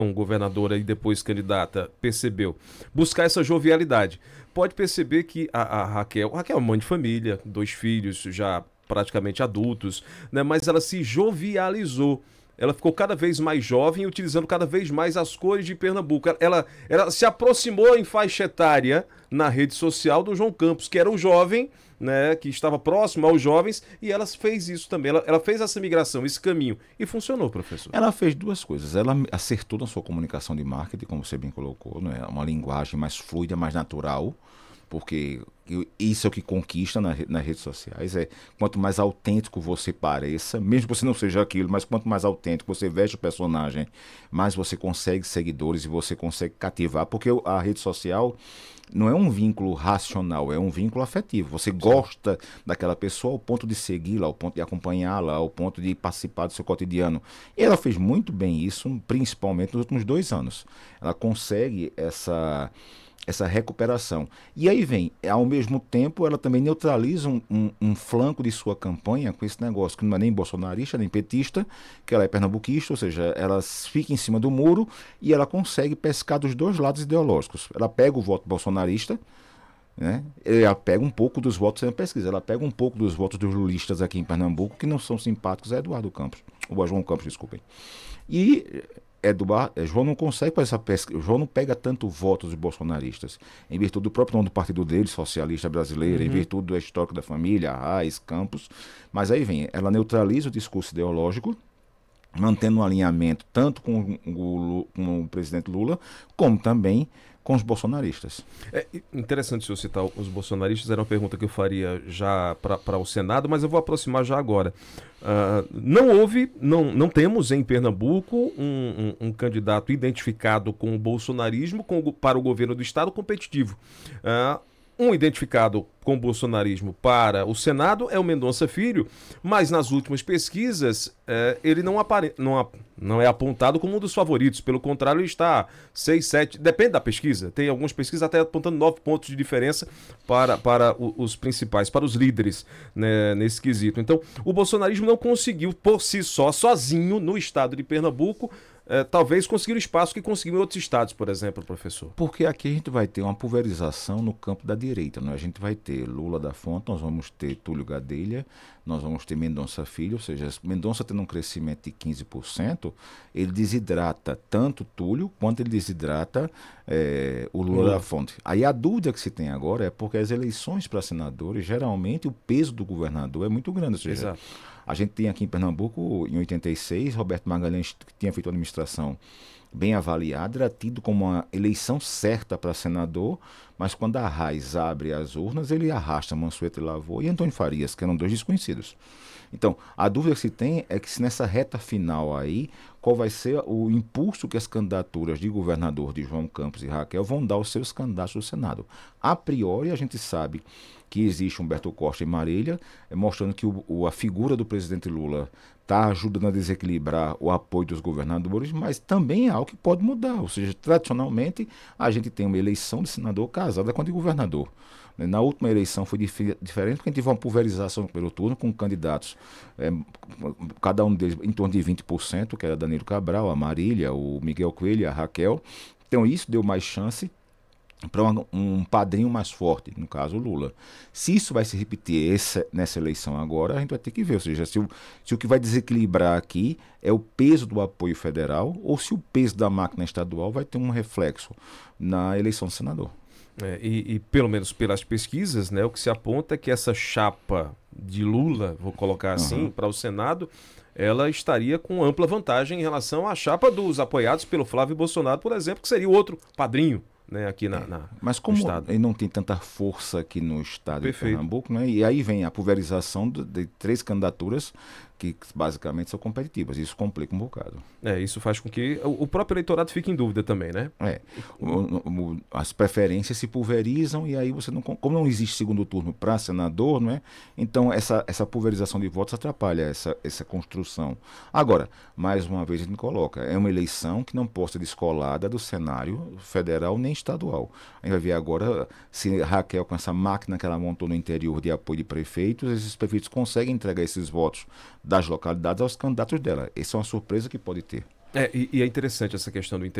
governadora e depois candidata, percebeu, buscar essa jovialidade. Pode perceber que a Raquel é mãe de família, 2 filhos já praticamente adultos, né? Mas ela se jovializou. Ela ficou cada vez mais jovem, utilizando cada vez mais as cores de Pernambuco. Ela se aproximou em faixa etária na rede social do João Campos, que era um jovem, né, que estava próximo aos jovens, e ela fez isso também. Ela fez essa migração, esse caminho, e funcionou, professor. Ela fez duas coisas. Ela acertou na sua comunicação de marketing, como você bem colocou, né? Uma linguagem mais fluida, mais natural, porque isso é o que conquista nas redes sociais. Quanto mais autêntico você pareça, mesmo que você não seja aquilo, mas quanto mais autêntico você veste o personagem, mais você consegue seguidores e você consegue cativar, porque a rede social não é um vínculo racional, é um vínculo afetivo. Você gosta daquela pessoa ao ponto de segui-la, ao ponto de acompanhá-la, ao ponto de participar do seu cotidiano. E ela fez muito bem isso, principalmente nos últimos 2 anos. Ela consegue essa recuperação. E aí vem, ao mesmo tempo, ela também neutraliza um flanco de sua campanha com esse negócio, que não é nem bolsonarista, nem petista, que ela é pernambuquista, ou seja, ela fica em cima do muro e ela consegue pescar dos dois lados ideológicos. Ela pega o voto bolsonarista, né? Ela pega um pouco dos votos na pesquisa, ela pega um pouco dos votos dos lulistas aqui em Pernambuco, que não são simpáticos a Eduardo Campos, ou a João Campos, desculpem. E João não consegue fazer essa pesca. João não pega tanto votos dos bolsonaristas, em virtude do próprio nome do partido dele, Socialista Brasileiro, em virtude do histórico da família, Arraes, Campos. Mas aí vem, ela neutraliza o discurso ideológico, mantendo um alinhamento tanto com o presidente Lula, como também com os bolsonaristas. É interessante o senhor citar os bolsonaristas, era uma pergunta que eu faria já para o Senado, mas eu vou aproximar já agora. Não temos em Pernambuco um candidato identificado com o bolsonarismo para o governo do estado competitivo. Um identificado com o bolsonarismo para o Senado é o Mendonça Filho, mas nas últimas pesquisas ele não é apontado como um dos favoritos. Pelo contrário, ele está 6, 7, depende da pesquisa. Tem algumas pesquisas até apontando 9 pontos de diferença para os principais, para os líderes, né, nesse quesito. Então, o bolsonarismo não conseguiu por si só, sozinho, no estado de Pernambuco, talvez conseguir o espaço que conseguiu em outros estados, por exemplo, professor. Porque aqui a gente vai ter uma pulverização no campo da direita, né? A gente vai ter Lula da Fonte, nós vamos ter Túlio Gadelha, nós vamos ter Mendonça Filho, ou seja, Mendonça tendo um crescimento de 15%, ele desidrata tanto Túlio quanto ele desidrata o Lula da Fonte. Aí a dúvida que se tem agora é porque as eleições para senadores, geralmente o peso do governador é muito grande, ou seja, Exato. a gente tem aqui em Pernambuco, em 86, Roberto Magalhães, que tinha feito uma administração bem avaliada, era tido como uma eleição certa para senador, mas quando a Arraes abre as urnas, ele arrasta Mansueto e Lavô e Antônio Farias, que eram 2 desconhecidos. Então, a dúvida que se tem é que se nessa reta final aí, qual vai ser o impulso que as candidaturas de governador de João Campos e Raquel vão dar aos seus candidatos do Senado. A priori, a gente sabe que existe Humberto Costa e Marília, mostrando que a figura do presidente Lula está ajudando a desequilibrar o apoio dos governadores, mas também é algo que pode mudar. Ou seja, tradicionalmente, a gente tem uma eleição de senador casada com a de governador. Na última eleição foi diferente, porque a gente teve uma pulverização no primeiro turno com candidatos, cada um deles em torno de 20%, que era Danilo Cabral, a Marília, o Miguel Coelho, a Raquel. Então isso deu mais chance para um padrinho mais forte, no caso o Lula. Se isso vai se repetir nessa eleição agora, a gente vai ter que ver. Ou seja, se o que vai desequilibrar aqui é o peso do apoio federal ou se o peso da máquina estadual vai ter um reflexo na eleição do senador. E pelo menos pelas pesquisas, né, o que se aponta é que essa chapa de Lula, vou colocar assim, para o Senado, ela estaria com ampla vantagem em relação à chapa dos apoiados pelo Flávio Bolsonaro, por exemplo, que seria o outro padrinho, né, aqui mas como no estado. ele não tem tanta força aqui no estado Perfeito. de Pernambuco, né, e aí vem a pulverização de 3 candidaturas que basicamente são competitivas. Isso complica um bocado. Isso faz com que o próprio eleitorado fique em dúvida também, né? As preferências se pulverizam e aí você não, como não existe segundo turno para senador, não é? Então essa pulverização de votos atrapalha essa construção. Agora, mais uma vez a gente coloca, é uma eleição que não pode ser descolada do cenário federal nem estadual. A gente vai ver agora se Raquel, com essa máquina que ela montou no interior de apoio de prefeitos, esses prefeitos conseguem entregar esses votos das localidades aos candidatos dela. Essa é uma surpresa que pode ter. E é interessante essa questão do